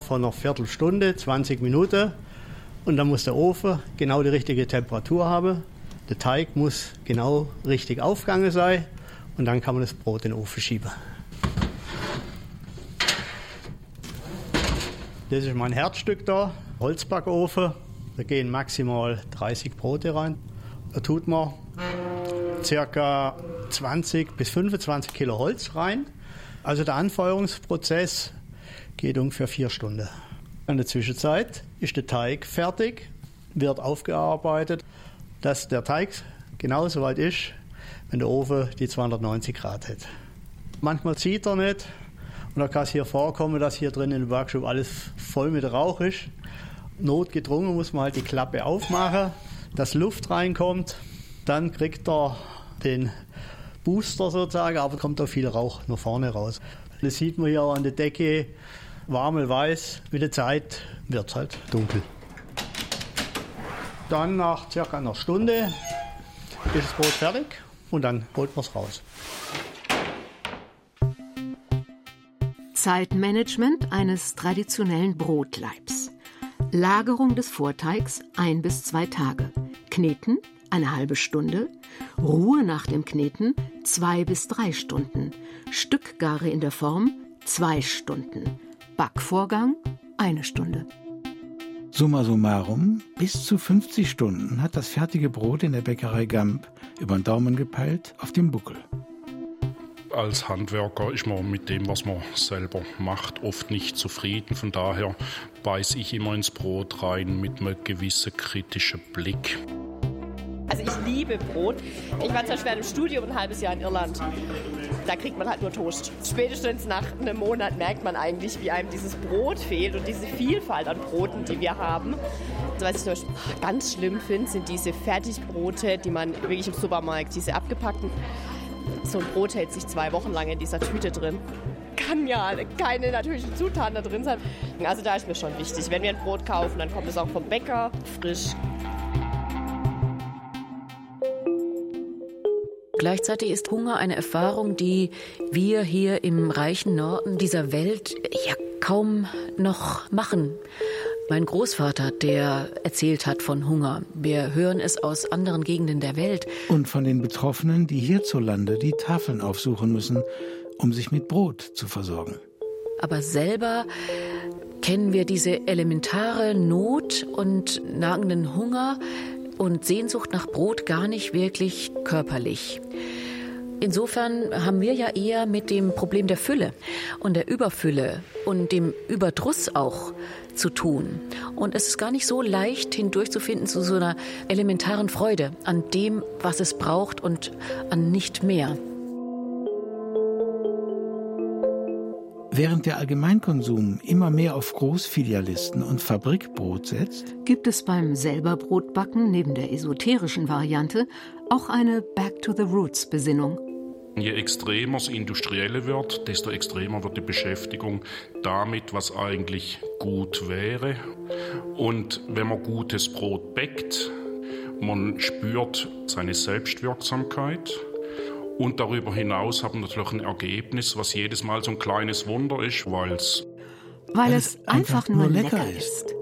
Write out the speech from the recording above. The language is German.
von einer Viertelstunde, 20 Minuten. Und dann muss der Ofen genau die richtige Temperatur haben. Der Teig muss genau richtig aufgegangen sein. Und dann kann man das Brot in den Ofen schieben. Das ist mein Herzstück da, Holzbackofen. Da gehen maximal 30 Brote rein. Da tut man ca. 20 bis 25 Kilo Holz rein. Also der Anfeuerungsprozess geht ungefähr 4 Stunden. In der Zwischenzeit ist der Teig fertig, wird aufgearbeitet, dass der Teig genauso weit ist, wenn der Ofen die 290 Grad hat. Manchmal zieht er nicht und da kann es hier vorkommen, dass hier drin in der Backstube alles voll mit Rauch ist. Notgedrungen muss man halt die Klappe aufmachen, dass Luft reinkommt. Dann kriegt er den Booster sozusagen, aber kommt auch viel Rauch nach vorne raus. Das sieht man hier auch an der Decke, warmel-weiß. Mit der Zeit wird es halt dunkel. Dann nach circa einer Stunde ist das Brot fertig und dann holt man es raus. Zeitmanagement eines traditionellen Brotleibs. Lagerung des Vorteigs 1 bis 2 Tage. Kneten eine halbe Stunde. Ruhe nach dem Kneten 2 bis 3 Stunden. Stückgare in der Form 2 Stunden. Backvorgang 1 Stunde. Summa summarum, bis zu 50 Stunden hat das fertige Brot in der Bäckerei Gamp über den Daumen gepeilt auf dem Buckel. Als Handwerker ist man mit dem, was man selber macht, oft nicht zufrieden. Von daher beiß ich immer ins Brot rein mit einem gewissen kritischen Blick. Also ich liebe Brot. Ich war zum Beispiel im Studium ein halbes Jahr in Irland. Da kriegt man halt nur Toast. Spätestens nach einem Monat merkt man eigentlich, wie einem dieses Brot fehlt und diese Vielfalt an Broten, die wir haben. Also was ich zum Beispiel ganz schlimm finde, sind diese Fertigbrote, die man wirklich im Supermarkt, diese abgepackten. So ein Brot hält sich 2 Wochen lang in dieser Tüte drin. Kann ja keine natürlichen Zutaten da drin sein. Also da ist mir schon wichtig, wenn wir ein Brot kaufen, dann kommt es auch vom Bäcker, frisch. Gleichzeitig ist Hunger eine Erfahrung, die wir hier im reichen Norden dieser Welt ja kaum noch machen. Mein Großvater, der erzählt hat von Hunger. Wir hören es aus anderen Gegenden der Welt. Und von den Betroffenen, die hierzulande die Tafeln aufsuchen müssen, um sich mit Brot zu versorgen. Aber selber kennen wir diese elementare Not und nagenden Hunger und Sehnsucht nach Brot gar nicht wirklich körperlich. Insofern haben wir ja eher mit dem Problem der Fülle und der Überfülle und dem Überdruss auch zu tun. Und es ist gar nicht so leicht hindurchzufinden zu so einer elementaren Freude an dem, was es braucht und an nicht mehr. Während der Allgemeinkonsum immer mehr auf Großfilialisten und Fabrikbrot setzt, gibt es beim Selberbrotbacken neben der esoterischen Variante auch eine Back-to-the-Roots-Besinnung. Je extremer das Industrielle wird, desto extremer wird die Beschäftigung damit, was eigentlich gut wäre. Und wenn man gutes Brot bäckt, man spürt seine Selbstwirksamkeit. Und darüber hinaus haben wir natürlich ein Ergebnis, was jedes Mal so ein kleines Wunder ist, weil es einfach nur lecker ist.